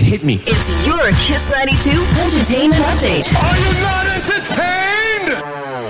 Hit me. It's your Kiss 92 Entertainment Update. Are you not entertained?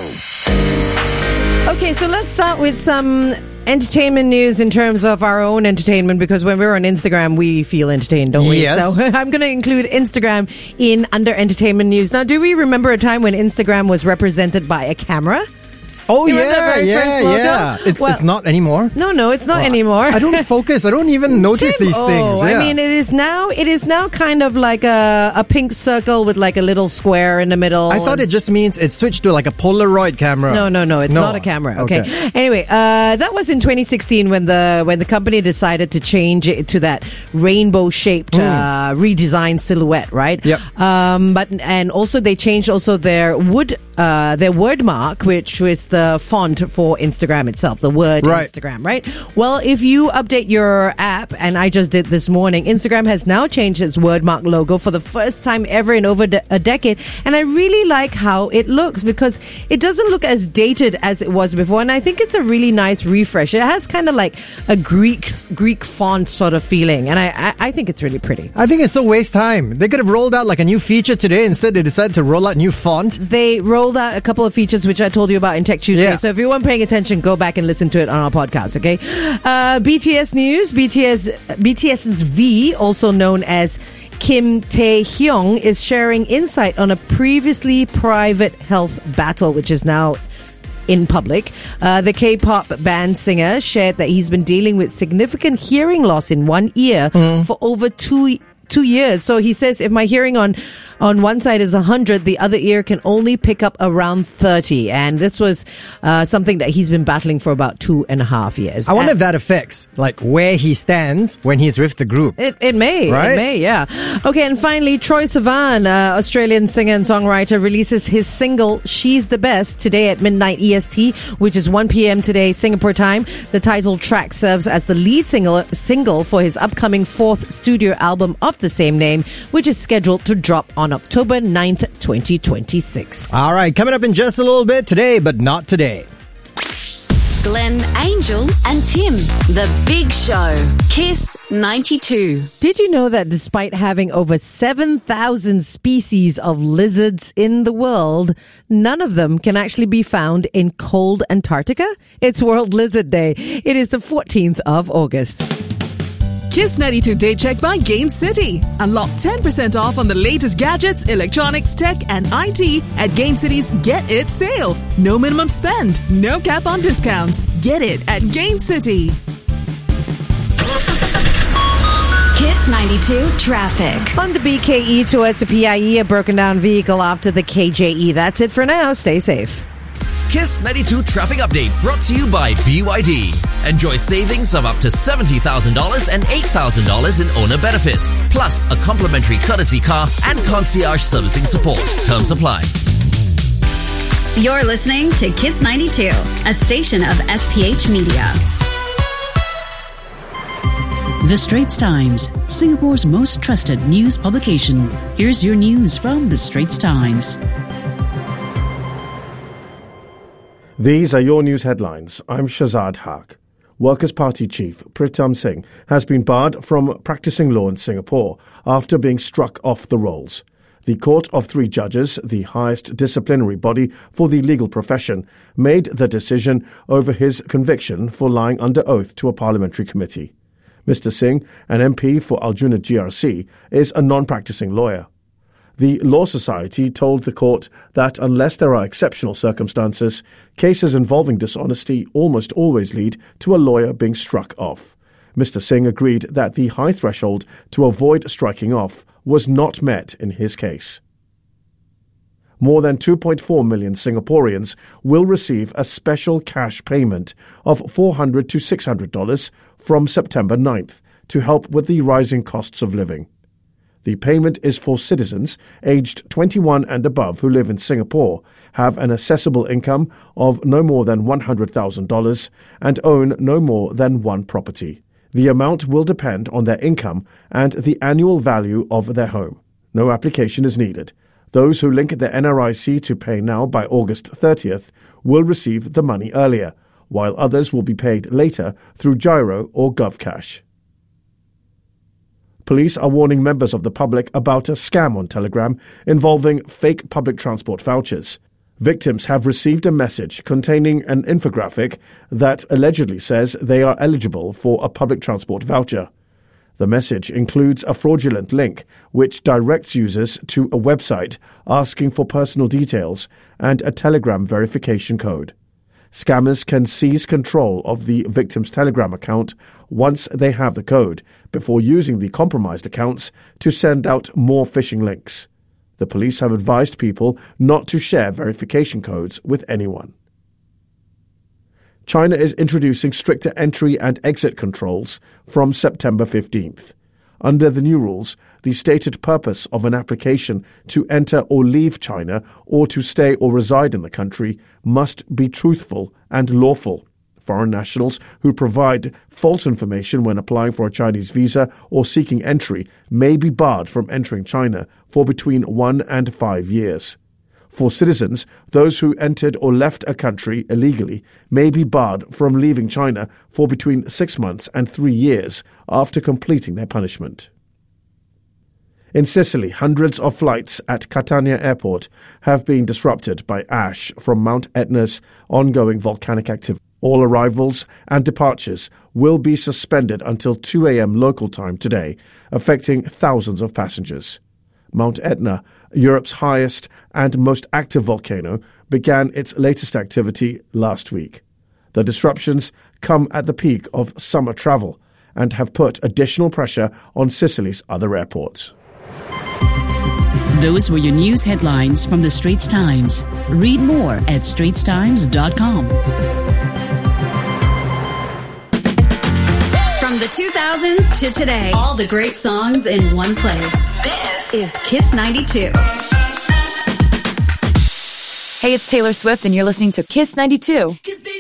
Okay, so let's start with some entertainment news in terms of our own entertainment, because when we're on Instagram, we feel entertained, don't we? Yes. So I'm going to include Instagram in under entertainment news. Now, do we remember a time when Instagram was represented by a camera? Oh, You remember the very first logo? yeah. It's not anymore. No, it's not anymore. I don't focus. I don't even notice these things. Yeah. I mean, it is now kind of like a pink circle with like a little square in the middle. I thought it just means it switched to like a Polaroid camera. No, it's not a camera. Okay. Anyway, that was in 2016 when the company decided to change it to that rainbow shaped redesigned silhouette, right? Yep. And also they changed their word mark, which was the font for Instagram itself, the word Instagram, right? Well, if you update your app, and I just did this morning, Instagram has now changed its word mark logo for the first time ever in over a decade. And I really like how it looks, because it doesn't look as dated as it was before. And I think it's a really nice refresh. It has kind of like a Greek font sort of feeling. And I think it's really pretty. I think it's so waste time. They could have rolled out like a new feature today. Instead, they decided to roll out new font. They rolled out a couple of features which I told you about in Tech Tuesday. Yeah. So if you weren't paying attention, go back and listen to it on our podcast, okay? BTS news. BTS's V, also known as Kim Tae-hyung, is sharing insight on a previously private health battle, which is now in public. The K-pop band singer shared that he's been dealing with significant hearing loss in one ear for over 2 years. So he says, if my hearing on one side is 100, the other ear can only pick up around 30. And this was something that he's been battling for about 2.5 years. I wonder if that affects like where he stands when he's with the group. It may, right? It may, yeah. Okay, and finally, Troye Sivan, Australian singer and songwriter, releases his single "She's the Best" today at midnight EST, which is 1 p.m. today Singapore time. The title track serves as the lead single for his upcoming 4th studio album of the same name, which is scheduled to drop on October 9th, 2026. All right, coming up in just a little bit today, but not today. Glenn, Angel, and Tim. The Big Show. Kiss 92. Did you know that despite having over 7,000 species of lizards in the world, none of them can actually be found in cold Antarctica? It's World Lizard Day. It is the 14th of August. Kiss 92 Day Check by Gain City. Unlock 10% off on the latest gadgets, electronics, tech, and IT at Gain City's Get It sale. No minimum spend, no cap on discounts. Get it at Gain City. Kiss 92 Traffic. On the BKE towards the PIE, a broken down vehicle after the KJE. That's it for now. Stay safe. Kiss 92 Traffic Update brought to you by BYD. Enjoy savings of up to $70,000 and $8,000 in owner benefits, plus a complimentary courtesy car and concierge servicing support. Terms apply. You're listening to Kiss 92, a station of SPH Media. The Straits Times, Singapore's most trusted news publication. Here's your news from The Straits Times. These are your news headlines. I'm Shazad Haq. Workers' Party Chief Pritam Singh has been barred from practicing law in Singapore after being struck off the rolls. The Court of 3 Judges, the highest disciplinary body for the legal profession, made the decision over his conviction for lying under oath to a parliamentary committee. Mr. Singh, an MP for Aljunied GRC, is a non-practicing lawyer. The Law Society told the court that unless there are exceptional circumstances, cases involving dishonesty almost always lead to a lawyer being struck off. Mr. Singh agreed that the high threshold to avoid striking off was not met in his case. More than 2.4 million Singaporeans will receive a special cash payment of $400 to $600 from September 9th to help with the rising costs of living. The payment is for citizens aged 21 and above who live in Singapore, have an assessable income of no more than $100,000 and own no more than one property. The amount will depend on their income and the annual value of their home. No application is needed. Those who link their NRIC to Pay Now by August 30th will receive the money earlier, while others will be paid later through Giro or GovCash. Police are warning members of the public about a scam on Telegram involving fake public transport vouchers. Victims have received a message containing an infographic that allegedly says they are eligible for a public transport voucher. The message includes a fraudulent link which directs users to a website asking for personal details and a Telegram verification code. Scammers can seize control of the victim's Telegram account once they have the code, before using the compromised accounts to send out more phishing links. The police have advised people not to share verification codes with anyone. China is introducing stricter entry and exit controls from September 15th. Under the new rules, the stated purpose of an application to enter or leave China or to stay or reside in the country must be truthful and lawful. Foreign nationals who provide false information when applying for a Chinese visa or seeking entry may be barred from entering China for between 1 and 5 years. For citizens, those who entered or left a country illegally may be barred from leaving China for between 6 months and 3 years after completing their punishment. In Sicily, hundreds of flights at Catania Airport have been disrupted by ash from Mount Etna's ongoing volcanic activity. All arrivals and departures will be suspended until 2 a.m. local time today, affecting thousands of passengers. Mount Etna, Europe's highest and most active volcano, began its latest activity last week. The disruptions come at the peak of summer travel and have put additional pressure on Sicily's other airports. Those were your news headlines from the Straits Times. Read more at straitstimes.com. From the 2000s to today, all the great songs in one place. This is Kiss 92. Hey, it's Taylor Swift, and you're listening to Kiss 92.